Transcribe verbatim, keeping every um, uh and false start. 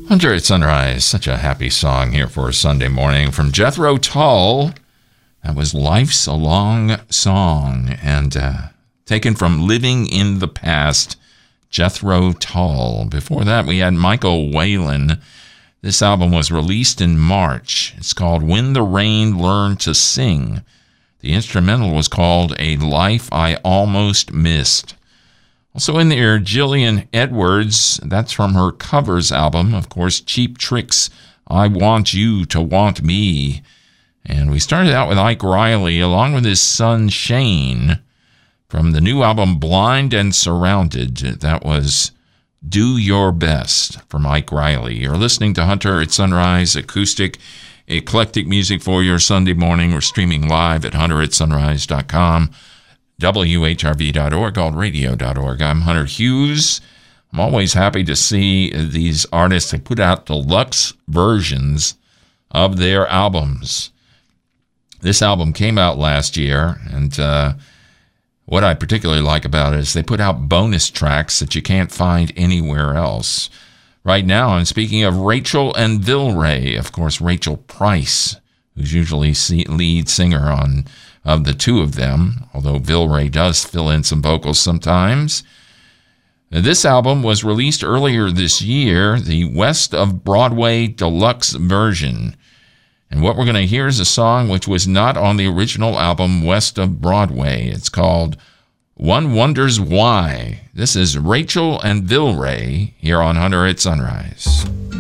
Hunter at Sunrise, such a happy song here for a Sunday morning from Jethro Tull. That was Life's a Long Song, and uh, taken from Living in the Past, Jethro Tull. Before that, we had Michael Whalen. This album was released in March. It's called When the Rain Learned to Sing. The instrumental was called A Life I Almost Missed. Also in there, Jillian Edwards. That's from her covers album, of course, Cheap Tricks, I Want You to Want Me. And we started out with Ike Riley, along with his son Shane, from the new album Blind and Surrounded. That was Do Your Best from Ike Riley. You're listening to Hunter at Sunrise, acoustic, eclectic music for your Sunday morning. We're streaming live at hunter at sunrise dot com. W H R V dot org, alt radio dot org. I'm Hunter Hughes. I'm always happy to see these artists. They put out deluxe versions of their albums. This album came out last year, and uh, what I particularly like about it is they put out bonus tracks that you can't find anywhere else. Right now, I'm speaking of Rachel and Vilray. Of course, Rachel Price, who's usually lead singer on of the two of them, although Vilray does fill in some vocals sometimes. Now, this album was released earlier this year, the West of Broadway Deluxe version. And what we're going to hear is a song which was not on the original album West of Broadway. It's called One Wonders Why. This is Rachel and Vilray here on Hunter at Sunrise.